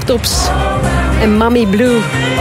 Tops en Mommy Blue.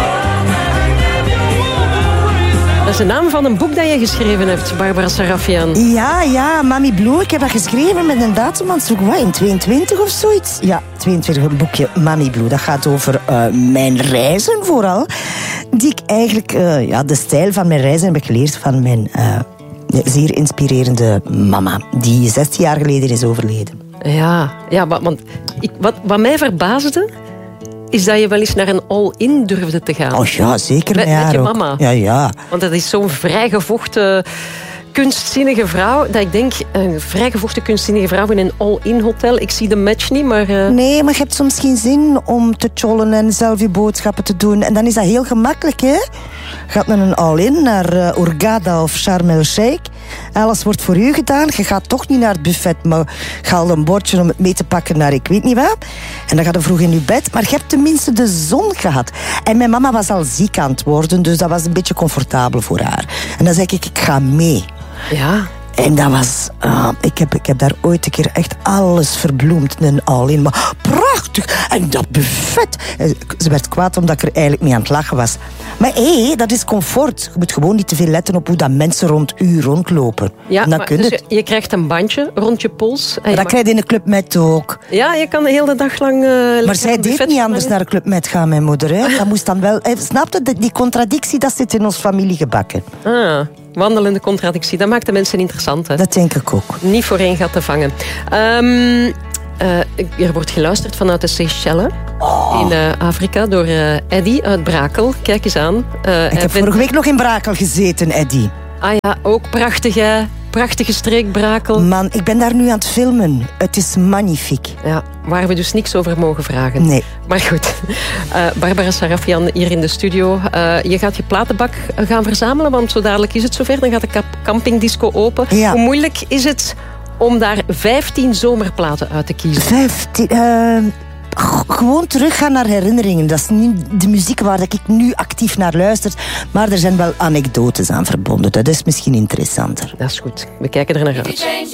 Dat is de naam van een boek dat je geschreven hebt, Barbara Sarafian. Ja, Mommy Blue. Ik heb dat geschreven met een datum aan het zoeken. Wat, in 22 of zoiets? Ja, 22, een boekje Mommy Blue. Dat gaat over mijn reizen vooral. Die ik eigenlijk, de stijl van mijn reizen heb ik geleerd van mijn zeer inspirerende mama. Die 16 jaar geleden is overleden. Ja, want wat mij verbaasde, is dat je wel eens naar een all-in durfde te gaan. Oh ja, zeker. Met je ook. mama. Ja. Want dat is zo'n vrijgevochten, kunstzinnige vrouw. Dat ik denk, een vrijgevochten, kunstzinnige vrouw in een all-in hotel. Ik zie de match niet, maar... Nee, maar je hebt soms geen zin om te chollen en zelf je boodschappen te doen. En dan is dat heel gemakkelijk, hè? Gaat met een all-in naar Hurghada of Sharm el-Sheikh. Alles wordt voor u gedaan. Je gaat toch niet naar het buffet, maar je haalt een bordje om het mee te pakken naar ik weet niet wat. En dan gaat je vroeg in je bed. Maar je hebt tenminste de zon gehad. En mijn mama was al ziek aan het worden, dus dat was een beetje comfortabel voor haar. En dan zei ik ga mee. Ja. En dat was... ik heb daar ooit een keer echt alles verbloemd. En all-in, maar prachtig. En dat buffet. Ze werd kwaad omdat ik er eigenlijk mee aan het lachen was. Maar dat is comfort. Je moet gewoon niet te veel letten op hoe dat mensen rond u rondlopen. Ja, dan kun dus je krijgt een bandje rond je pols. En dat krijg je in de Club Med ook. Ja, je kan de hele dag lang... maar zij deed niet anders naar de Club Med gaan, mijn moeder. Hè. Dat moest dan wel... Snapte, die contradictie, dat zit in ons familie gebakken. Wandelende contradictie. Dat maakt de mensen interessant. Hè? Dat denk ik ook. Niet voor één gat te vangen. Er wordt geluisterd vanuit de Seychelles in Afrika door Eddy uit Brakel. Kijk eens aan. Ik heb vorige week nog in Brakel gezeten, Eddy. Ah ja, ook prachtig, hè? Prachtige streek, Brakel. Man, ik ben daar nu aan het filmen. Het is magnifiek. Ja, waar we dus niks over mogen vragen. Nee. Maar goed, Barbara Sarafian hier in de studio. Je gaat je platenbak gaan verzamelen, want zo dadelijk is het zover. Dan gaat de campingdisco open. Ja. Hoe moeilijk is het om daar 15 zomerplaten uit te kiezen? 15... Gewoon teruggaan naar herinneringen. Dat is niet de muziek waar ik nu actief naar luister. Maar er zijn wel anekdotes aan verbonden. Dat is misschien interessanter. Dat is goed. We kijken er naar uit.